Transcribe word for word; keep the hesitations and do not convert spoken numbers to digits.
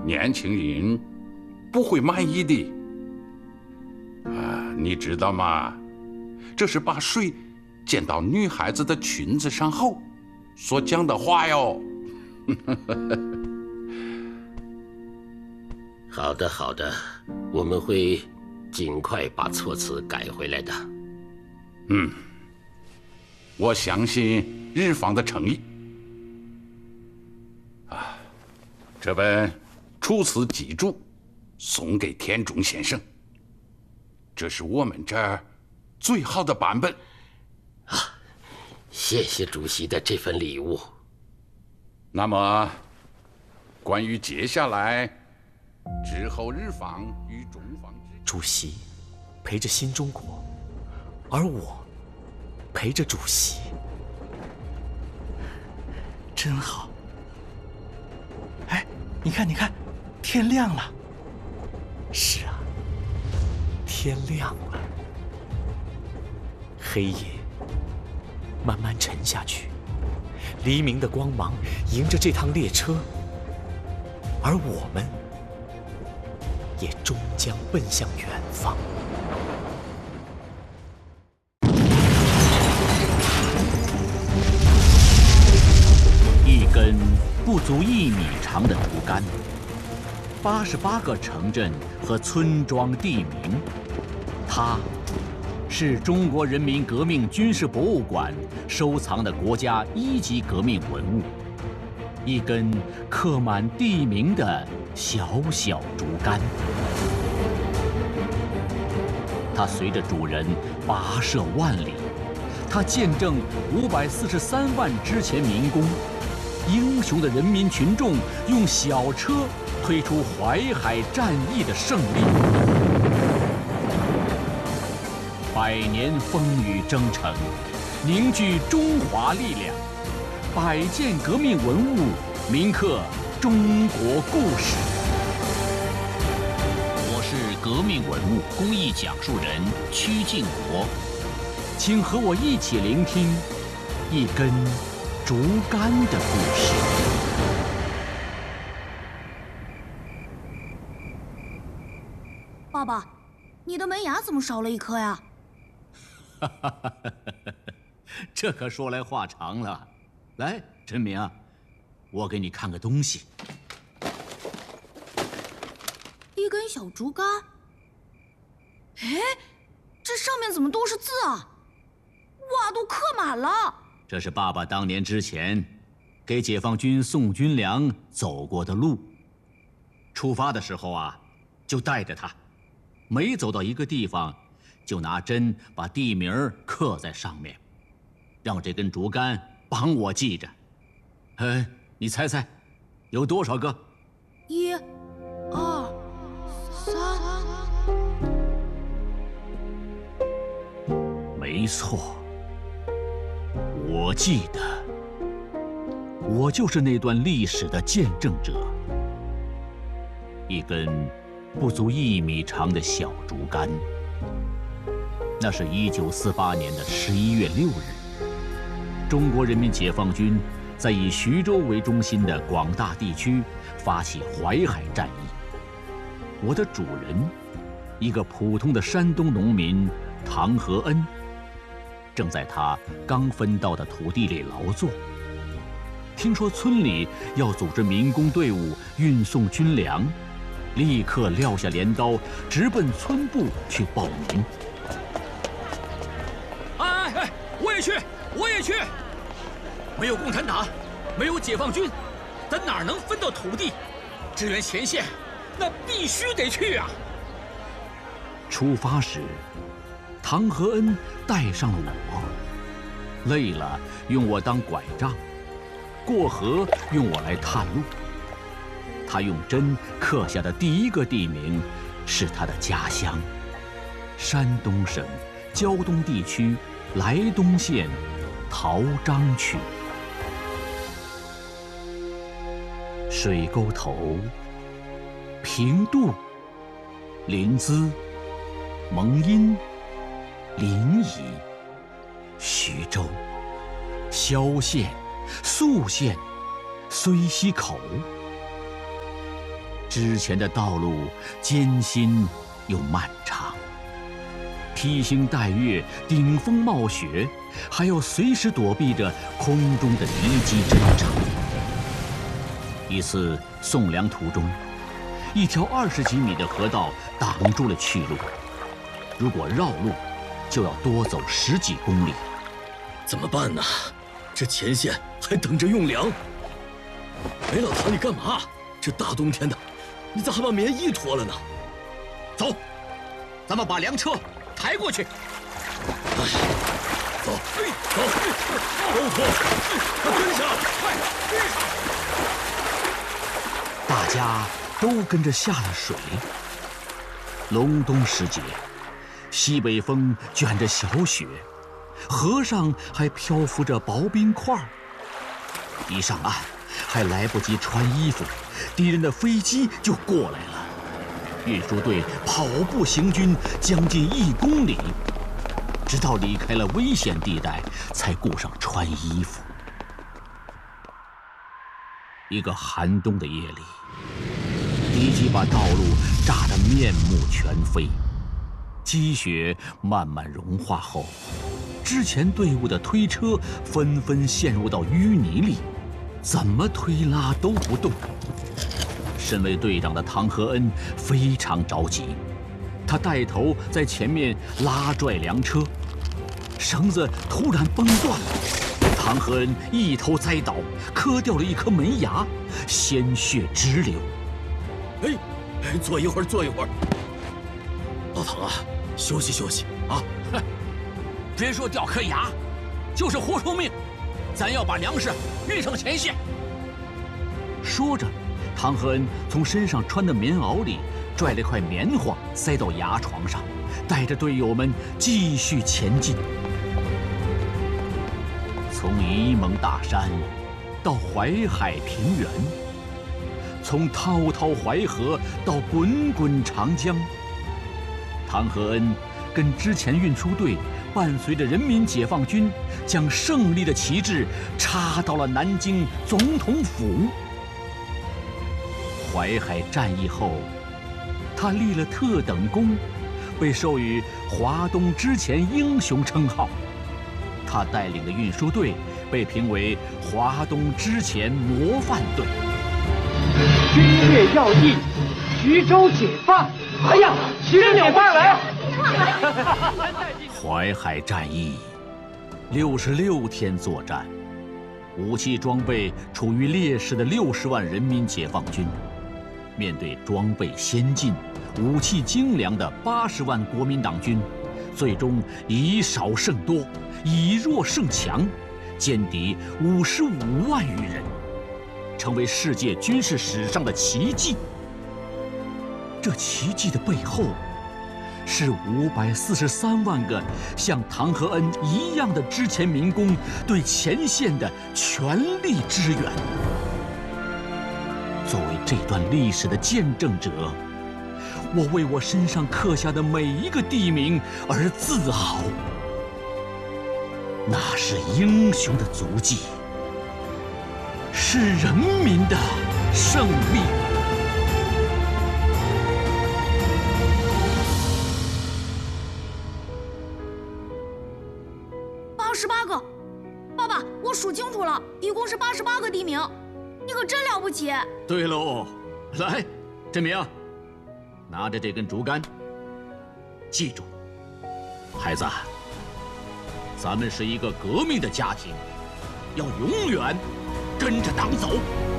年轻人不会满意的。啊，你知道吗？这是把水溅到女孩子的裙子上后所讲的话哟。 好的，好的，我们会尽快把措辞改回来的。 嗯，我相信日方的诚意。啊，这本《楚辞集注》送给田中先生，这是我们这儿最好的版本。 啊，谢谢主席的这份礼物。 那么，关于接下来之后日方与中方之主席陪着新中国，而我陪着主席，真好。哎，你看，你看，天亮了。是啊，天亮了。黑夜慢慢沉下去，黎明的光芒迎着这趟列车，而我们也终将奔向远方。 一根不足一米长的竹竿，八十八个城镇和村庄地名，它是中国人民革命军事博物馆收藏的国家一级革命文物，一根刻满地名的小小竹竿。它随着主人跋涉万里，它见证五百四十三万之前民工，英雄的人民群众用小车推出淮海战役的胜利。百年风雨征程，凝聚中华力量，百件革命文物铭刻中国故事。我是革命文物公益讲述人曲靖国，请和我一起聆听一根竹竿的故事。 爸爸，你的门牙怎么少了一颗呀？ 哈哈哈哈哈！这可说来话长了。来，陈明啊，我给你看个东西。 一根小竹竿。哎，这上面怎么都是字啊？哇，都刻满了。 这是爸爸当年之前给解放军送军粮走过的路。出发的时候啊，就带着它，每走到一个地方，就拿针把地名刻在上面，让这根竹竿帮我记着。哎，你猜猜，有多少个？ 一、二、三。 没错，我记得，我就是那段历史的见证者。一根不足一米长的小竹竿。那是一九四八年的十一月六日，中国人民解放军在以徐州为中心的广大地区发起淮海战役。我的主人，一个普通的山东农民唐和恩，正在他刚分到的土地里劳作。听说村里要组织民工队伍运送军粮，立刻撂下镰刀，直奔村部去报名。哎哎，我也去，我也去！没有共产党，没有解放军，咱哪能分到土地？支援前线，那必须得去啊！出发时，唐和恩带上了我，累了用我当拐杖，过河用我来探路。他用针刻下的第一个地名是他的家乡——山东省胶东地区莱东县陶章区。水沟头、平度、临淄、蒙阴、临沂、徐州、萧县、宿县、睢溪口。 之前的道路艰辛又漫长，披星戴月，顶风冒雪，还要随时躲避着空中的敌机侦察。一次送粮途中，一条二十几米的河道挡住了去路，如果绕路，就要多走十几公里。 怎么办呢？这前线还等着用粮。哎，老唐，你干嘛？这大冬天的，你咋还把棉衣脱了呢？ 走，咱们把粮车抬过去。 哎，走，走，都脱，快跟上，快追上！ 大家都跟着下了水。隆冬时节，西北风卷着小雪，河上还漂浮着薄冰块。一上岸，还来不及穿衣服，敌人的飞机就过来了。运输队跑步行军将近一公里，直到离开了危险地带，才顾上穿衣服。一个寒冬的夜里，敌机把道路炸得面目全非，积雪慢慢融化后，之前队伍的推车纷纷陷入到淤泥里，怎么推拉都不动。身为队长的唐和恩非常着急，他带头在前面拉拽粮车，绳子突然崩断了，唐和恩一头栽倒，磕掉了一颗门牙，鲜血直流。 哎，哎，坐一会儿，坐一会儿。老唐啊，休息休息啊！ 哼，别说掉颗牙，就是活出命，咱要把粮食运上前线。 说着，唐和恩从身上穿的棉袄里拽了块棉花塞到牙床上，带着队友们继续前进。从沂蒙大山到淮海平原，从滔滔淮河到滚滚长江，唐和恩跟之前运输队伴随着人民解放军，将胜利的旗帜插到了南京总统府。淮海战役后，他立了特等功，被授予华东之前英雄称号。他带领的运输队被评为华东之前模范队。 军略要义，徐州解放！哎呀，徐州解放了！ 淮海战役，六十六天作战，武器装备处于劣势的六十万人民解放军，面对装备先进、武器精良的八十万国民党军，最终以少胜多，以弱胜强，歼敌五十五万余人，成为世界军事史上的奇迹。这奇迹的背后，是五百四十三万个像唐和恩一样的之前民工对前线的全力支援。作为这段历史的见证者，我为我身上刻下的每一个地名而自豪。那是英雄的足迹，是人民的胜利。 八十八个，爸爸，我数清楚了，一共是八十八个地名，你可真了不起。 对喽，来，振明，拿着这根竹竿，记住， 孩子，咱们是一个革命的家庭，要永远跟着党走。